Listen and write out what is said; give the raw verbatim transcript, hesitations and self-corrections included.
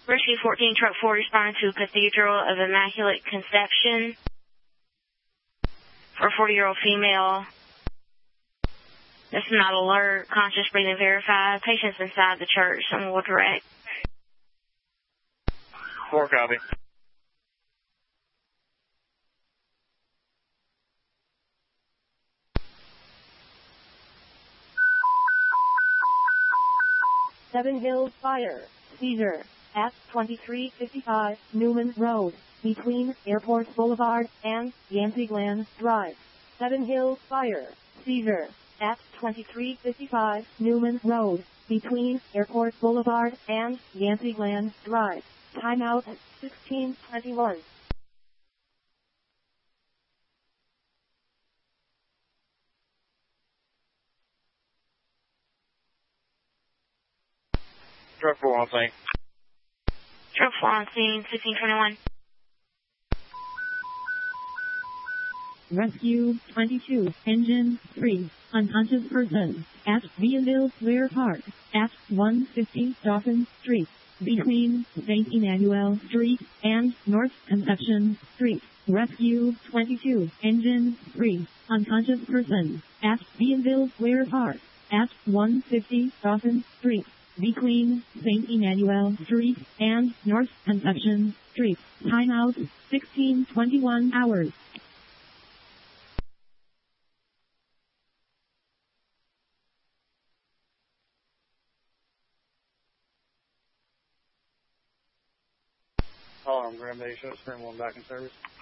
Rescue fourteen, Truck four responding to Cathedral of Immaculate Conception for a forty-year-old female. This is not alert. Conscious breathing verified. Patients inside the church. Someone will direct. Four copy. Seven Hills Fire. Seizure. At twenty-three fifty-five Newman Road, between Airport Boulevard and Yancey Glen Drive. Seven Hills Fire. Seizure. At twenty-three fifty-five Newman Road, between Airport Boulevard and Yancey Glen Drive. Timeout sixteen twenty-one. Truck four on scene. Truck four on scene, sixteen twenty-one. Rescue twenty-two, Engine three, unconscious person, at Villeville Square Park, at one fifty Dawson Street, between Saint Emmanuel Street and North Conception Street. Rescue twenty-two, Engine three, unconscious person, at Villeville Square Park, at one fifty Dawson Street, between Saint Emmanuel Street and North Conception Street. Timeout sixteen twenty-one hours. Alarm, Graham Day, show, Spring one back in service.